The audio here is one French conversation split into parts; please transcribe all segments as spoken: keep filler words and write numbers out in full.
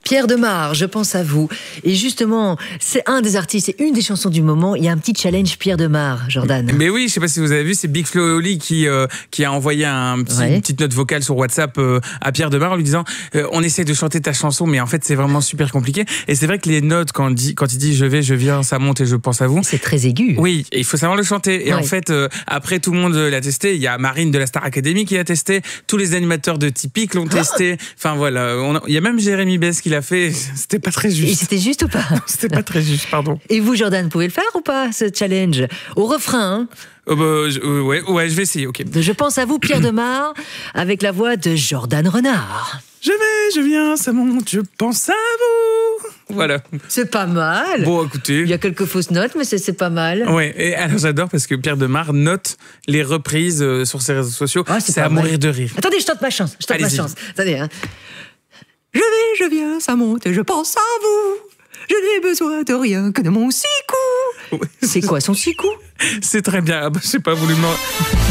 Pierre Demar, je pense à vous. Et justement, c'est un des artistes, c'est une des chansons du moment. Il y a un petit challenge Pierre Demar, Jordan. Mais oui, je sais pas si vous avez vu, c'est Big Flo et Oli qui euh, qui a envoyé un petit, ouais. une petite note vocale sur WhatsApp euh, à Pierre Demar en lui disant euh, on essaie de chanter ta chanson, mais en fait c'est vraiment super compliqué. Et c'est vrai que les notes quand, dit, quand il dit je vais, je viens, ça monte et je pense à vous. C'est très aigu. Oui, et il faut savoir le chanter. Et ouais. en fait, euh, après tout le monde l'a testé. Il y a Marine de la Star Academy qui l'a testé. Tous les animateurs de Typique l'ont testé. Enfin voilà, on a, il y a même Jérémy Bess qui l'a fait. C'était pas très juste. Et c'était juste ou pas? C'était pas très juste, pardon. Et vous, Jordan, vous pouvez le faire ou pas, ce challenge? Au refrain, hein? Euh, bah, je, euh, ouais, ouais, je vais essayer, ok. Je pense à vous, Pierre Demar, avec la voix de Jordan Renard. Je vais, je viens, ça monte, je pense à vous. Voilà. C'est pas mal. Bon, écoutez. Il y a quelques fausses notes, mais c'est, c'est pas mal. Ouais, et alors j'adore parce que Pierre Demar note les reprises euh, sur ses réseaux sociaux. Ah, c'est c'est à mal. Mourir de rire. Attendez, je tente ma chance. Je tente Allez-y. ma chance. Attendez, hein. Je vais, je viens, ça monte et je pense à vous. Je n'ai besoin de rien que de mon six coups. Ouais. C'est quoi son six coups? C'est très bien. Ah bah, je sais pas, vous lui demandez.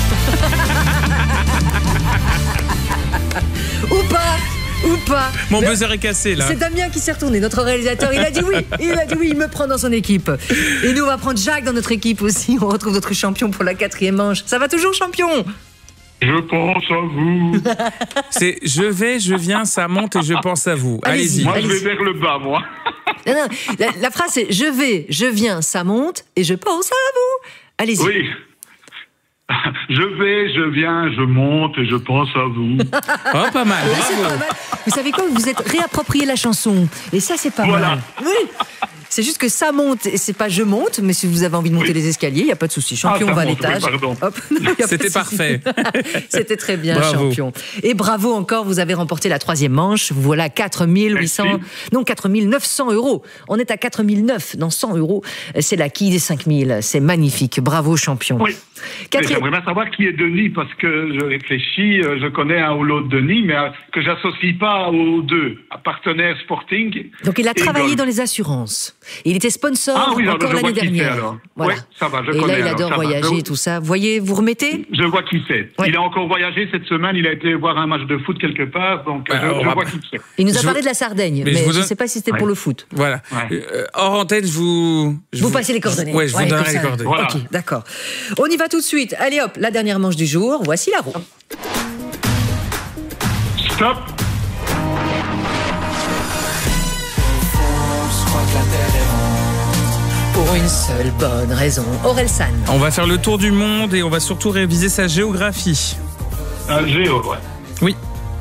Ou pas, ou pas. Mon Le... buzzer est cassé, là. C'est Damien qui s'est retourné, notre réalisateur. Il a dit oui. Il a dit oui, il me prend dans son équipe. Et nous, on va prendre Jacques dans notre équipe aussi. On retrouve notre champion pour la quatrième manche. Ça va toujours, champion? Je pense à vous. C'est je vais, je viens, ça monte et je pense à vous. Allez-y. Allez-y. Moi, Allez-y. je vais vers le bas, moi. Non, non, la, la phrase c'est je vais, je viens, ça monte et je pense à vous. Allez-y. Oui. Je vais, je viens, je monte et je pense à vous. Oh, pas mal. Oui, c'est pas mal. Vous savez quoi? Vous êtes réapproprié la chanson. Et ça, c'est pas Voilà. mal. Oui. C'est juste que ça monte, et c'est pas je monte, mais si vous avez envie de monter Oui. les escaliers, il n'y a pas de souci. Champion, Ah, on va à monte, l'étage. oui, pardon. Hop. Non, y a pas de C'était souci. parfait. C'était très bien, Bravo. champion. Et bravo encore, vous avez remporté la troisième manche. Vous voilà quatre mille huit cents, Merci. non, quatre mille neuf cents euros. On est à quatre mille neuf dans cent euros. C'est l'acquis des cinq mille. C'est magnifique. Bravo, champion. Oui. Quatrième... J'aimerais bien savoir qui est Denis, parce que je réfléchis, euh, je connais un ou l'autre Denis, mais euh, que j'associe pas aux deux, à partenaire Sporting. Donc il a et travaillé golf. dans les assurances. Il était sponsor Ah oui, alors encore je vois l'année qui c'est, dernière. alors. Voilà. Oui, ça va, je et connais, là, il alors, adore ça va. voyager Je- et tout ça. Voyez, vous remettez? Je vois qui c'est. Ouais. Il a encore voyagé cette semaine, il a été voir un match de foot quelque part, donc Bah, je, on je va vois pas- qui c'est. Il nous a Je parlé vous- de la Sardaigne, Mais mais, je vous je donne- ne sais pas si c'était Ouais. pour le foot. Voilà. Ouais. Euh, hors antenne, je vous. Je Vous passez les coordonnées. Ouais, je vous Ouais, donnerai comme les ça. coordonnées. Voilà. Ok, d'accord. On y va tout de suite. Allez hop, la dernière manche du jour. Voici la roue. Stop. Pour une seule bonne raison. Orelsan. On va faire le tour du monde et on va surtout réviser sa géographie. Un géo, ouais. Oui.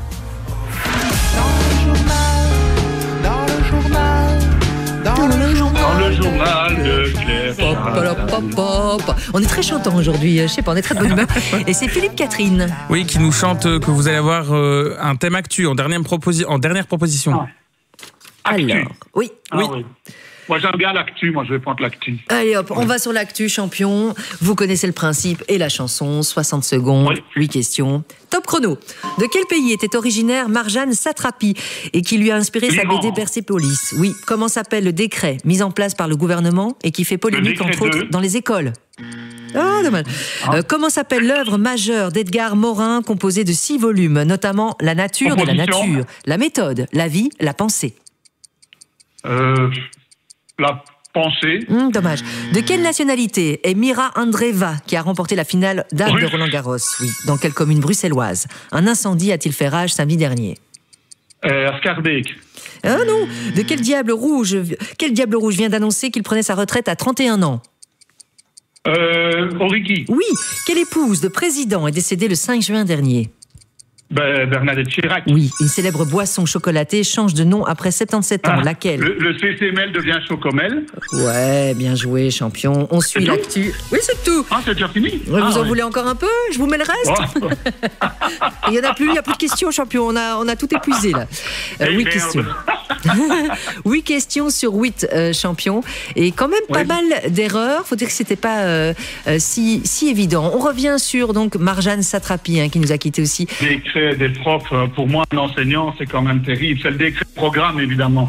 Dans le journal de Claire. Hop, hop, hop, hop. On est très chantant aujourd'hui, je sais pas, on est très de bonne humeur. Et c'est Philippe Catherine. Oui, qui nous chante euh, que vous allez avoir euh, un thème actu en dernière, proposi- en dernière proposition. Ah. Actu. Alors, oui. Ah oui. oui. Moi, j'aime bien l'actu, moi, je vais prendre l'actu. Allez hop, on va sur l'actu, champion. Vous connaissez le principe et la chanson. soixante secondes, Oui. huit questions. Top chrono. De quel pays était originaire Marjane Satrapi et qui lui a inspiré sa B L'Iran. D Persépolis? Oui. Comment s'appelle le décret mis en place par le gouvernement et qui fait polémique, Le décret entre de- autres, dans les écoles? Ah, dommage. Euh, comment s'appelle l'œuvre majeure d'Edgar Morin, composée de six volumes, notamment La nature de la Composition. nature, la méthode, la vie, la pensée? Euh, la pensée. Hum, dommage. De quelle nationalité est Mira Andreeva, qui a remporté la finale d'Arc de Russe. Roland-Garros? Oui. Dans quelle commune bruxelloise? Un incendie a-t-il fait rage samedi dernier? Euh, Ascarbeek. Ah non. De quel diable rouge, quel diable rouge vient d'annoncer qu'il prenait sa retraite à trente et un ans? Euh, Origi. Oui. Quelle épouse de président est décédée le cinq juin dernier? Ben, Bernadette Chirac. Oui. Une célèbre boisson chocolatée change de nom après soixante-dix-sept ans. Ah, Laquelle? Le, le C C M L devient Chocomel. Ouais, bien joué, champion. On suit C'est tout l'actu. Oui, c'est tout. Ah, c'est déjà fini. Ouais, Ah, vous en ouais. voulez encore un peu? Je vous mets le reste? Oh. Il y en a plus, il n'y a plus de questions, champion. On a, on a tout épuisé là. Euh, Eh, huit merde. questions. huit questions sur huit, euh, champion. Et quand même pas Oui. mal d'erreurs. Faut dire que c'était pas euh, euh, si, si évident. On revient sur donc Marjane Satrapi, hein, qui nous a quittés aussi. Décret des profs, euh, pour moi, un enseignant, c'est quand même terrible. C'est le décret de programme, évidemment.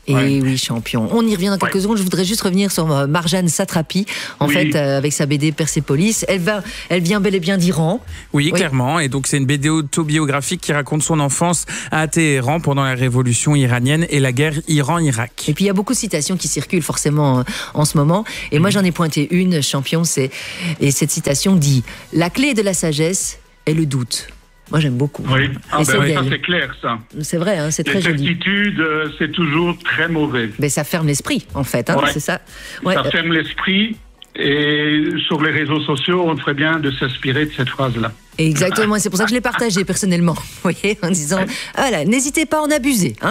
Et Ouais. oui, champion. On y revient dans quelques Ouais. secondes. Je voudrais juste revenir sur euh, Marjane Satrapi, en Oui. fait, euh, avec sa B D Persépolis. Elle, va, elle vient bel et bien d'Iran. Oui, Oui. clairement. Et donc, c'est une B D autobiographique qui raconte son enfance à Téhéran pendant la révolution iranienne et la guerre Iran-Irak. Et puis, il y a beaucoup de citations qui circulent forcément euh, en ce moment. Et moi, j'en ai pointé une, champion, c'est, et cette citation dit « La clé de la sagesse est le doute ». Moi, j'aime beaucoup. Oui, ah, Et ben, c'est oui, ça d'elle. c'est clair, ça. C'est vrai, hein, c'est très Les joli. certitudes, euh, c'est toujours très mauvais. Mais ça ferme l'esprit, en fait, hein, Ouais. c'est ça. Ouais. Ça ferme l'esprit. Et sur les réseaux sociaux, on ferait bien de s'inspirer de cette phrase-là. Exactement, c'est pour ça que je l'ai partagé personnellement, vous voyez, en disant, voilà, n'hésitez pas à en abuser, hein.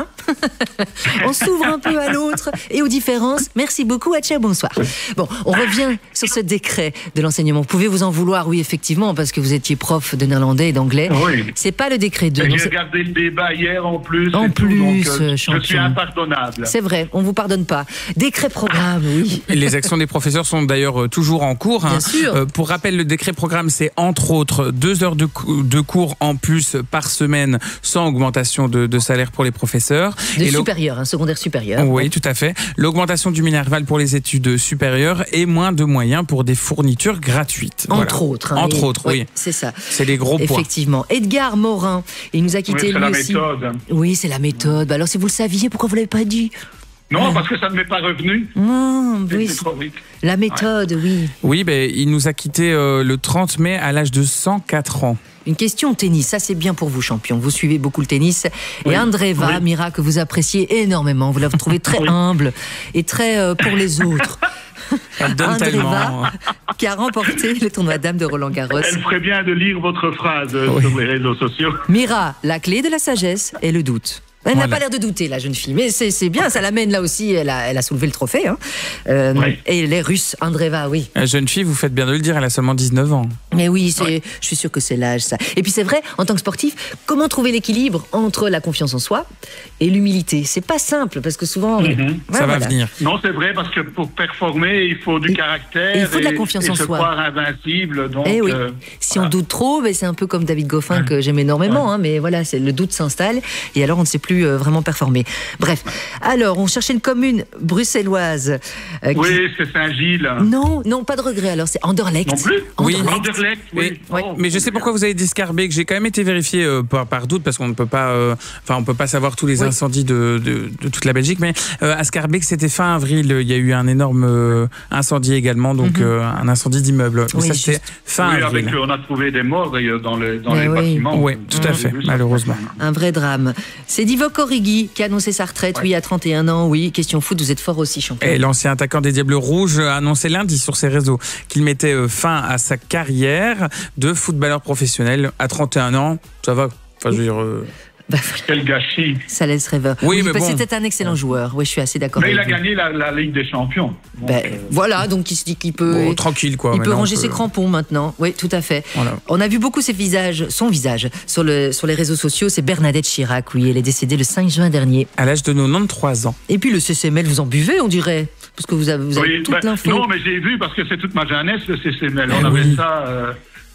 On s'ouvre un peu à l'autre et aux différences. Merci beaucoup, Atcha, bonsoir. Bon, on revient sur ce décret de l'enseignement. Vous pouvez vous en vouloir, oui, effectivement, parce que vous étiez prof de néerlandais et d'anglais. Oui. C'est pas le décret deux. Et non, j'ai c'est- regardé le débat hier en plus. En et tout, plus, donc, euh, je champion. suis impardonnable. C'est vrai, on vous pardonne pas. Décret programme, oui. Et les actions des professeurs sont d'ailleurs euh, toujours en cours. hein. Bien sûr. Euh, pour rappel, le décret programme, c'est entre autres deux heures de, cou- de cours en plus par semaine sans augmentation de, de salaire pour les professeurs. De Et l'au- supérieur, un secondaire supérieur. Oui, tout à fait. L'augmentation du Minerval pour les études supérieures et moins de moyens pour des fournitures gratuites. Entre Voilà. autres. hein, Entre et- autres, ouais, oui. C'est ça. C'est les gros points. Effectivement. Edgar Morin, il nous a Oui, quitté c'est lui la aussi. méthode. Oui, c'est la méthode. Bah alors, si vous le saviez, pourquoi vous l'avez pas dit? Non, parce que ça ne m'est pas revenu. Mmh, C'est oui, c'est trop vite. la méthode, oui. Oui, ben, il nous a quittés euh, le trente mai à l'âge de cent quatre ans. Une question tennis, ça c'est bien pour vous, champion. Vous suivez beaucoup le tennis. Et Andreeva, Oui. Mira, que vous appréciez énormément. Vous la trouvez très Oui. humble et très euh, pour les autres. Elle donne Andreeva, tellement. qui a remporté le tournoi Dame de Roland Garros. Elle ferait bien de lire votre phrase euh, Oui. sur les réseaux sociaux. Mira, la clé de la sagesse est le doute. Elle n'a Voilà. pas l'air de douter, la jeune fille, mais c'est c'est bien, ça l'amène là aussi, elle a, elle a soulevé le trophée. Hein. Euh, Oui. Et les Russes, Andreeva, oui. La jeune fille, vous faites bien de le dire, elle a seulement dix-neuf ans. Mais oui, c'est, je suis sûre que c'est l'âge, ça. Et puis c'est vrai, en tant que sportif, comment trouver l'équilibre entre la confiance en soi et l'humilité? C'est pas simple, parce que souvent... Mhm. Ouais, Ça va voilà. venir. Non, c'est vrai, parce que pour performer, il faut du Et- caractère. et il faut de la confiance et en se soi. croire invincible. Donc, Eh oui. euh, Si voilà. on doute trop, ben c'est un peu comme David Goffin que j'aime énormément, hein, mais voilà, c'est, le doute s'installe et alors on ne sait plus euh, vraiment performer. Bref, alors on cherchait une commune bruxelloise. euh, qui- Oui, c'est Saint-Gilles. Non, non, pas de regret. Alors c'est Anderlecht. Non plus Oui. Anderlecht. Anderlecht, oui. Mais, Oh, mais je sais pourquoi vous avez dit Scarbeck. J'ai quand même été vérifié euh, par, par doute parce qu'on ne peut pas, euh, enfin on peut pas savoir tous les Oui. incendies de, de, de toute la Belgique. Mais euh, à Scarbeck, c'était fin avril. Il y a eu un énorme euh, incendie également, donc euh, un incendie d'immeuble. Mais Oui, ça c'était juste. fin Oui, avril. avec, euh, on a trouvé des morts d'ailleurs dans, le, dans Mais les oui. bâtiments. Oui, tout à J'ai fait, vu ça. malheureusement. Un vrai drame. C'est Divock Origi qui a annoncé sa retraite, oui, à trente et un ans. Oui, question foot, vous êtes fort aussi, champion. Et l'ancien attaquant des Diables Rouges a annoncé lundi sur ses réseaux qu'il mettait euh, fin à sa carrière de footballeur professionnel à trente et un ans. Ça va. Enfin, je veux dire. euh, Bah, Quel gâchis. ça laisse rêveur. Oui, mais parce que bon. c'était un excellent joueur. Oui, je suis assez d'accord Mais il avec a vous. gagné la, la Ligue des Champions. Donc, Ben, euh, voilà, donc il se dit qu'il peut. bon, tranquille quoi. Il peut Maintenant, on ranger peut- ses crampons maintenant. Oui, tout à fait. Voilà. On a vu beaucoup ses visages, son visage, sur, le, sur les réseaux sociaux. C'est Bernadette Chirac, oui, elle est décédée le cinq juin dernier. À l'âge de quatre-vingt-treize ans. Et puis le C C M L, vous en buvez, on dirait, parce que vous avez, vous avez oui, toute ben, l'info. non, mais j'ai vu parce que c'est toute ma jeunesse le C C M L. On Eh avait oui. ça euh,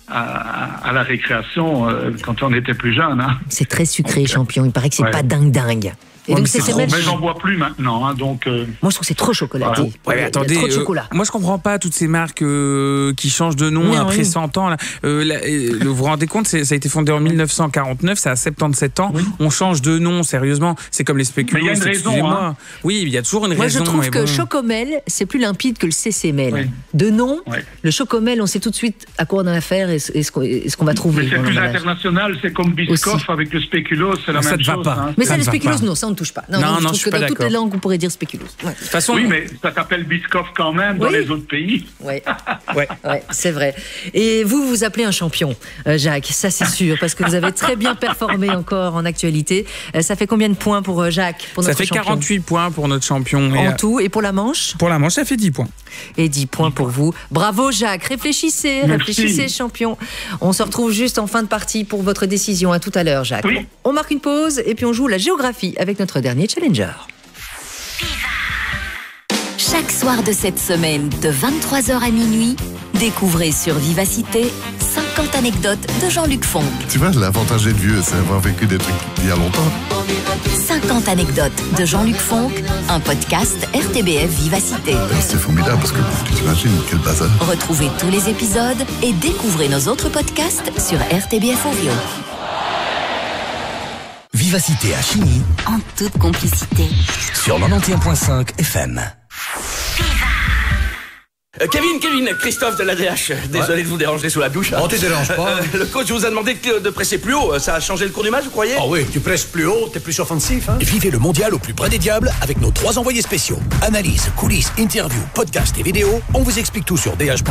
à, à la récréation euh, quand on était plus jeune. Hein. C'est très sucré, champion. Il paraît que c'est Ouais. pas dingue dingue. Et Ouais, donc mais c'est C C M trop, L, Mais j'en bois plus maintenant. Hein, donc, euh, moi je trouve que c'est trop chocolaté. Voilà. Ouais, mais Il y a attendez, trop de euh, chocolat. moi je comprends pas toutes ces marques euh, qui changent de nom Non, après oui. cent ans. Là. Euh, là, euh, vous vous rendez compte, c'est- ça a été fondé en mille neuf cent quarante-neuf, ça a soixante-dix-sept ans. Oui. On change de nom, sérieusement. C'est comme les spéculoos. Mais il y a une raison, excusez-moi. hein. Oui, il y a toujours une Moi, raison. je trouve mais que bon. Chocomel, c'est plus limpide que le C C M L. Oui. De nom, Oui. le Chocomel, on sait tout de suite à quoi on a affaire et ce, et ce qu'on et ce qu'on va trouver. mais c'est dans plus l'emballage. international. C'est comme Biscoff Aussi. avec le spéculoos. C'est la Ça même te va chose. pas. hein. Mais Ça ça, ne les va spéculoos, pas. non, ça on ne touche pas. Non, je non, trouve je suis que pas dans toutes les d'accord. langues, on pourrait dire spéculoos. Ouais. De toute façon, Oui, mais ça s'appelle Biscoff quand même dans Oui. les autres pays. Ouais. ouais. Ouais, c'est vrai. Et vous, vous appelez un champion, euh, Jacques, ça c'est sûr, parce que vous avez très bien performé encore en actualité. Euh, ça fait combien de points pour euh, Jacques, pour ça notre fait champion quarante-huit points pour notre champion. Et, en euh, tout, et pour la manche pour la manche, ça fait dix points. et dix points pour vous. Bravo Jacques, réfléchissez, Merci. réfléchissez champion. On se retrouve juste en fin de partie pour votre décision. À tout à l'heure Jacques. Oui. On marque une pause et puis on joue la géographie avec notre dernier challenger. Chaque soir de cette semaine, de vingt-trois heures à minuit, découvrez sur Vivacité cinquante anecdotes de Jean-Luc Fonck. Tu vois, l'avantage d'être vieux, c'est avoir vécu des trucs il y a longtemps. cinquante épatantes anecdotes de Jean-Luc Fonck, un podcast R T B F Vivacité. C'est formidable parce que tu t'imagines quel bazar. Retrouvez tous les épisodes et découvrez nos autres podcasts sur R T B F Ovio. Vivacité à Chigny, En toute complicité. sur quatre-vingt-onze virgule cinq F M. Euh, Kevin, Kevin, Christophe de l'A D H. Désolé ouais. de vous déranger sous la douche. On te dérange pas. Euh, le coach vous a demandé de, de presser plus haut. Ça a changé le cours du match, vous croyez? Ah oui, tu presses plus haut, t'es plus offensif. Hein. Vivez le mondial au plus près des diables avec nos trois envoyés spéciaux. Analyse, coulisses, interviews, podcasts et vidéos. On vous explique tout sur D H.